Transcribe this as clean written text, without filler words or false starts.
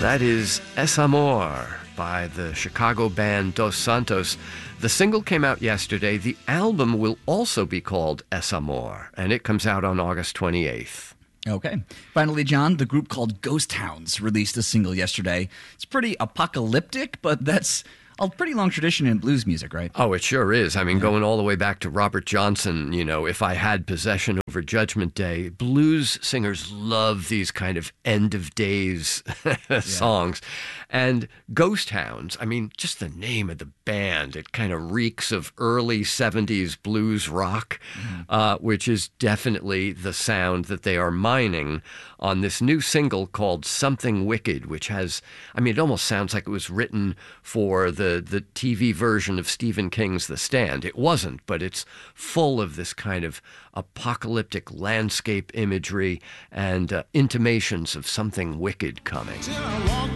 That is Es Amor by the Chicago band Dos Santos. The single came out yesterday. The album will also be called Es Amor, and it comes out on August 28th. Okay. Finally, John, the group called Ghost Hounds released a single yesterday. It's pretty apocalyptic, but that's a pretty long tradition in blues music, right? Oh, it sure is. I mean, going all the way back to Robert Johnson, If I Had Possession over Judgment Day. Blues singers love these kind of end of days songs. And Ghost Hounds, I mean, just the name of the band, it kind of reeks of early 70s blues rock, which is definitely the sound that they are mining on this new single called Something Wicked, which has, it almost sounds like it was written for the TV version of Stephen King's The Stand. It wasn't, but it's full of this kind of apocalyptic landscape imagery and intimations of something wicked coming.